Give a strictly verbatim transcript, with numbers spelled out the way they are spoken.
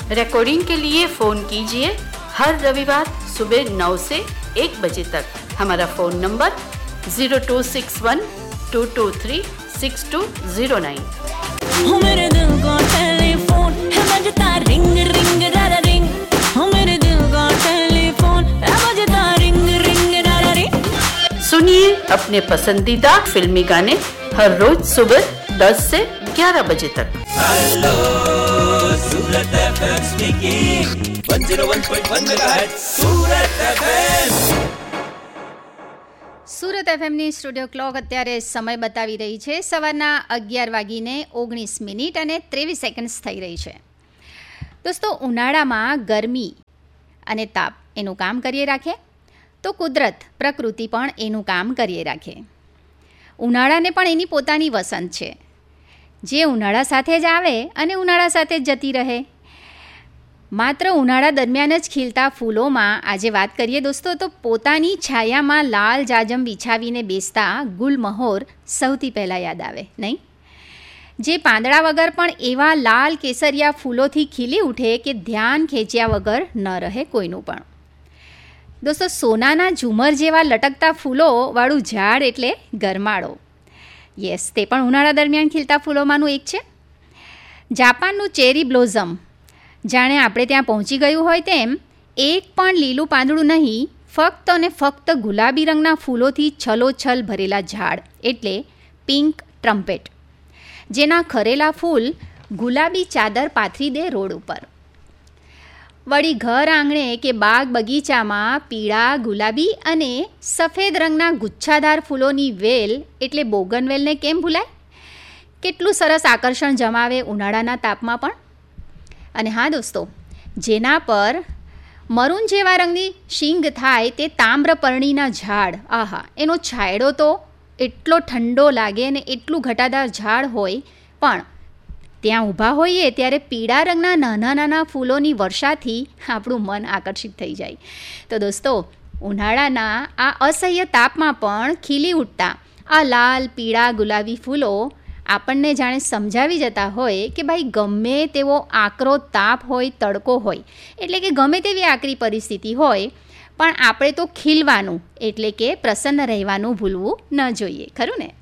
Recording के लिए phone कीजिए हर रविवार सुबह नौ से एक बजे तक। हमारा phone number zero two six one two to three six to zero nine. मेरे दिल का टेलीफोन है बजता रिंग रिंग रा रिंग, मेरे दिल का टेलीफोन है बजता रिंग रिंग रा रिंग। सुनिए अपने पसंदीदा फिल्मी गाने हर रोज सुबह दस से ग्यारह बजे तक। हेलो सूरत FM speaking one zero one point one megahertz सूरत एफएम। સુરત એફએમની સ્ટુડિયો ક્લોક અત્યારે સમય બતાવી રહી છે સવારના અગિયાર વાગીને ઓગણીસ મિનિટ અને ત્રેવીસ સેકન્ડ્સ થઈ રહી છે. દોસ્તો, ઉનાળામાં ગરમી અને તાપ એનું કામ કરીએ રાખે તો કુદરત પ્રકૃતિ પણ એનું કામ કરીએ રાખે. ઉનાળાને પણ એની પોતાની વસંત છે, જે ઉનાળા સાથે જ આવે અને ઉનાળા સાથે જ જતી રહે. માત્ર ઉનાળા દરમિયાન જ ખીલતા ફૂલોમાં આજે વાત કરીએ દોસ્તો તો પોતાની છાયામાં લાલ જાજમ બિછાવીને બેસતા ગુલમહોર સૌથી પહેલાં યાદ આવે, નહીં? જે પાંદડા વગર પણ એવા લાલ કેસરિયા ફૂલોથી ખીલી ઉઠે કે ધ્યાન ખેંચ્યા વગર ન રહે કોઈનું પણ. દોસ્તો, સોનાના ઝુમર જેવા લટકતા ફૂલોવાળું ઝાડ એટલે ગરમાળો. યસ, તે પણ ઉનાળા દરમિયાન ખીલતા ફૂલોમાંનું એક છે. જાપાનનું ચેરી બ્લોઝમ જાણે આપણે ત્યાં પહોંચી ગયું હોય તેમ એક પણ લીલું પાંદડું નહીં, ફક્ત અને ફક્ત ગુલાબી રંગના ફૂલોથી છલોછલ ભરેલા ઝાડ એટલે પિંક ટ્રમ્પેટ, જેના ખરેલા ફૂલ ગુલાબી ચાદર પાથરી દે રોડ ઉપર. વળી ઘર આંગણે કે બાગ બગીચામાં પીળા, ગુલાબી અને સફેદ રંગના ગુચ્છાદાર ફૂલોની વેલ એટલે બોગનવેલને કેમ ભૂલાય? કેટલું સરસ આકર્ષણ જમાવે ઉનાળાના તાપમાં પણ. અને હા દોસ્તો, જેના પર મરૂન જેવા રંગની શીંગ થાય તે તામ્રપર્ણીના ઝાડ, આહા, એનો છાંયડો તો એટલો ઠંડો લાગે અને એટલું ઘટાદાર ઝાડ હોય, પણ ત્યાં ઊભા હોઈએ ત્યારે પીળા રંગના નાના નાના ફૂલોની વર્ષાથી આપણું મન આકર્ષિત થઈ જાય. તો દોસ્તો, ઉનાળાના આ અસહ્ય તાપમાં પણ ખીલી ઉઠતા આ લાલ, પીળા, ગુલાબી ફૂલો આપણને જાણે સમજાવી જતા હોય કે ભાઈ ગમે તેવો આકરો તાપ હોય, તડકો હોય, એટલે કે ગમે તેવી આકરી પરિસ્થિતિ હોય, પણ આપણે તો ખીલવાનું એટલે કે પ્રસન્ન રહેવાનું ભૂલવું ન જોઈએ, ખરું ને?